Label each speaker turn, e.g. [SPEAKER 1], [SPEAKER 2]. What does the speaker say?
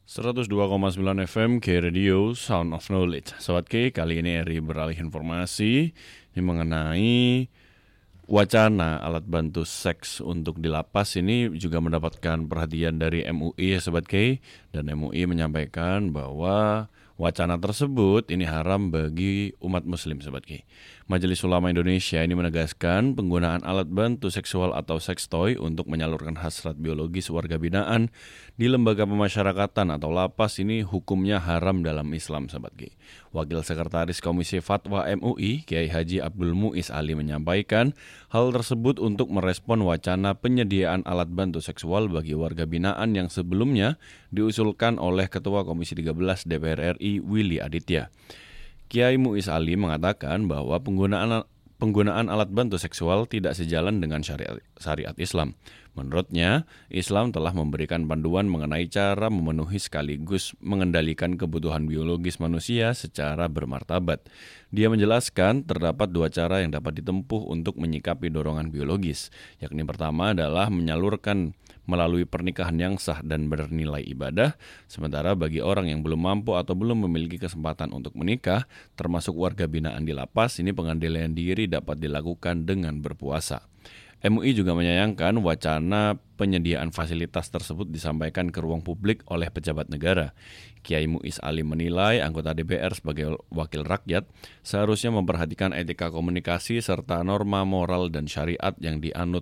[SPEAKER 1] 102,9 FM K-Radio Sound of Knowledge. Sobat K, kali ini Eri beralih informasi ini mengenai wacana alat bantu seks untuk di lapas. Ini juga mendapatkan perhatian dari MUI ya Sobat K. Dan MUI menyampaikan bahwa wacana tersebut ini haram bagi umat muslim Sobat K. Majelis Ulama Indonesia ini menegaskan penggunaan alat bantu seksual atau sex toy untuk menyalurkan hasrat biologis warga binaan di lembaga pemasyarakatan atau lapas ini hukumnya haram dalam Islam Sobat K. Wakil Sekretaris Komisi Fatwa MUI Kiai Haji Abdul Muiz Ali menyampaikan hal tersebut untuk merespon wacana penyediaan alat bantu seksual bagi warga binaan yang sebelumnya diusulkan oleh Ketua Komisi 13 DPR RI Willy Aditya. Kiai Muiz Ali mengatakan bahwa penggunaan alat bantu seksual tidak sejalan dengan syariat Islam. Menurutnya, Islam telah memberikan panduan mengenai cara memenuhi sekaligus mengendalikan kebutuhan biologis manusia secara bermartabat. Dia menjelaskan terdapat dua cara yang dapat ditempuh untuk menyikapi dorongan biologis, yakni pertama adalah menyalurkan melalui pernikahan yang sah dan bernilai ibadah, sementara bagi orang yang belum mampu atau belum memiliki kesempatan untuk menikah, termasuk warga binaan di lapas, ini pengendalian diri dapat dilakukan dengan berpuasa. MUI juga menyayangkan wacana penyediaan fasilitas tersebut disampaikan ke ruang publik oleh pejabat negara. Kiai Muiz Ali menilai anggota DPR sebagai wakil rakyat seharusnya memperhatikan etika komunikasi serta norma moral dan syariat yang dianut